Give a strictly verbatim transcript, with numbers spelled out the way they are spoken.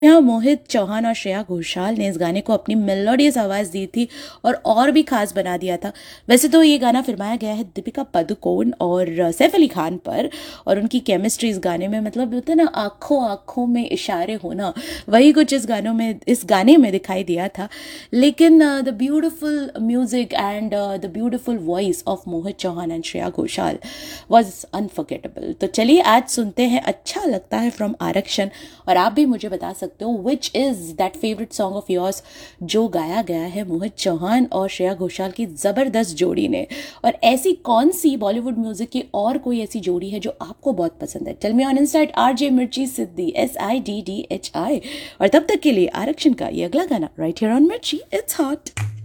यहाँ मोहित चौहान और श्रेया घोषाल ने इस गाने को अपनी मेलोडियस आवाज़ दी थी और और भी खास बना दिया था। वैसे तो ये गाना फिल्माया गया है दीपिका पादुकोण और सैफ अली खान पर, और उनकी केमिस्ट्री इस गाने में मतलब होता है ना, आंखों आंखों में इशारे होना, वही कुछ इस गानों में इस गाने में दिखाई दिया था। लेकिन the beautiful music and the beautiful voice of Mohit Chauhan and Shreya Ghoshal was unforgettable. तो चलिए आज सुनते हैं अच्छा लगता है फ्रॉम आरक्षण, और आप भी मुझे बता सकते हो which is that favourite song of yours जो गाया गया है मोहित चौहान और श्रेया घोषाल की जबरदस्त जोड़ी ने, और ऐसी कौन सी बॉलीवुड म्यूजिक की और कोई ऐसी जोड़ी है जो आपको बहुत पसंद है। Tell me on Insta eight RJ मिर्ची सिद्धि, S I D D H I. और तब तक के लिए आरक्षण का ये अगला गाना राइट हियर ऑन मिर्ची, इट्स हॉट।